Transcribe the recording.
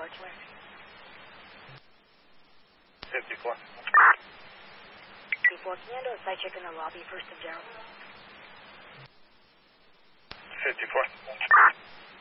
Archway. 54. 54, can you handle a site check in the lobby, 1st of Daryl? 54.